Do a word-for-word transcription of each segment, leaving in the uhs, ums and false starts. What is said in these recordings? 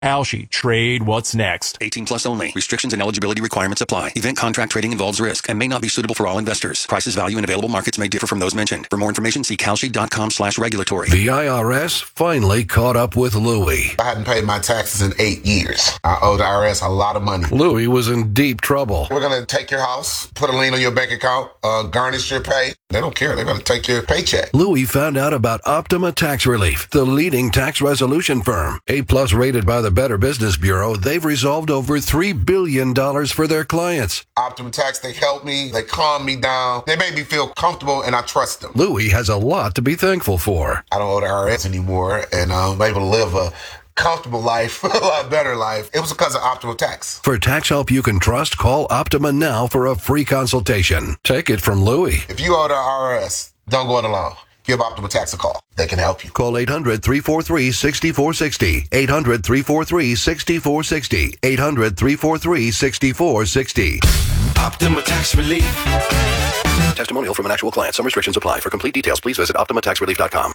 Kalshi, trade what's next. eighteen plus only. Restrictions and eligibility requirements apply. Event contract trading involves risk and may not be suitable for all investors. Prices, value, and available markets may differ from those mentioned. For more information, see kalshi.com slash regulatory. The I R S finally caught up with Louie. I hadn't paid my taxes in eight years. I owe the I R S a lot of money. Louie was in deep trouble. We're going to take your house, put a lien on your bank account, uh, garnish your pay. They don't care. They're going to take your paycheck. Louie found out about Optima Tax Relief, the leading tax resolution firm. A-plus rated by the Better Business Bureau, they've resolved over three billion dollars for their clients. Optima Tax, they help me. They calm me down. They make me feel comfortable, and I trust them. Louie has a lot to be thankful for. I don't owe the I R S anymore, and I'm able to live a comfortable life, a lot better life. It was because of Optima Tax. For tax help you can trust, call Optima now for a free consultation. Take it from Louie. If you owe the I R S, don't go it alone. Give Optima Tax a call. They can help you. Call eight hundred, three four three, six four six zero. eight hundred, three four three, six four six zero. eight hundred, three four three, six four six zero. Optima Tax Relief. Testimonial from an actual client. Some restrictions apply. For complete details, please visit optima tax relief dot com.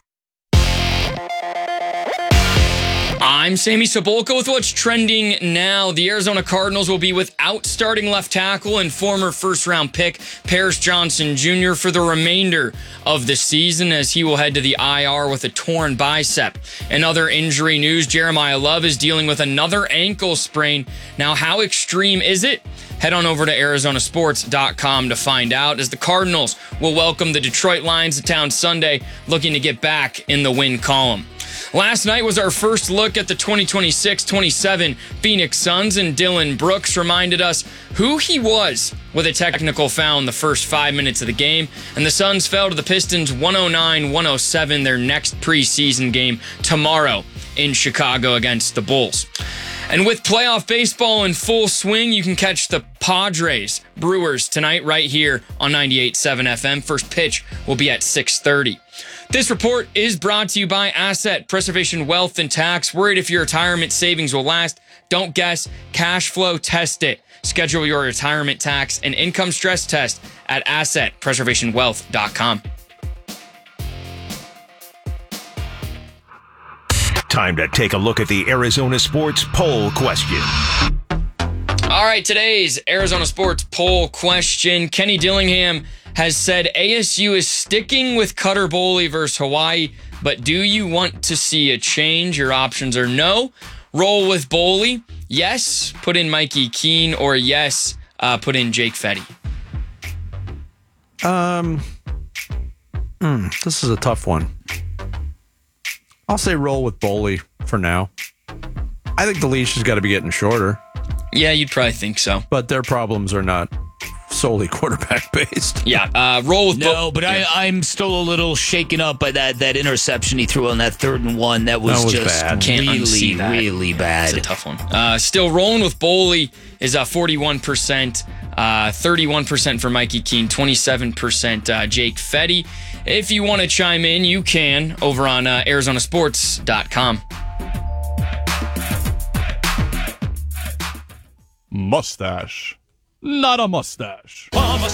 I'm Sammy Sabolka with what's trending now. The Arizona Cardinals will be without starting left tackle and former first-round pick Paris Johnson Junior for the remainder of the season, as he will head to the I R with a torn bicep. In other injury news, Jeremiah Love is dealing with another ankle sprain. Now, how extreme is it? Head on over to arizona sports dot com to find out, as the Cardinals will welcome the Detroit Lions to town Sunday, looking to get back in the win column. Last night was our first look at the twenty twenty-six twenty-seven Phoenix Suns, and Dylan Brooks reminded us who he was with a technical foul in the first five minutes of the game, and the Suns fell to the Pistons one oh nine one oh seven, their next preseason game tomorrow in Chicago against the Bulls. And with playoff baseball in full swing, you can catch the Padres Brewers tonight right here on ninety-eight point seven F M. First pitch will be at six thirty. This report is brought to you by Asset Preservation Wealth and Tax. Worried if your retirement savings will last? Don't guess. Cash flow test it. Schedule your retirement tax and income stress test at asset preservation wealth dot com. Time to take a look at the Arizona Sports Poll Question. All right, today's Arizona Sports Poll Question. Kenny Dillingham has said A S U is sticking with Cutter Boley versus Hawaii, but do you want to see a change? Your options are no, roll with Boley, yes, put in Mikey Keene, or yes, uh, put in Jake Fetty. Um, mm, this is a tough one. I'll say roll with Boley for now. I think the leash has got to be getting shorter. Yeah, you'd probably think so. But their problems are not solely quarterback based. Yeah, uh, roll with no, Bo- but yeah. I, I'm still a little shaken up by that that interception he threw on that third and one. That was, that was just bad. Can't really, unsee that. really bad. It's a tough one. Uh, still rolling with Boley is uh, forty-one percent, uh, thirty-one percent for Mikey Keene, twenty-seven percent uh, Jake Fetty. If you want to chime in, you can over on uh, arizona sports dot com. Mustache. Not a mustache. Mama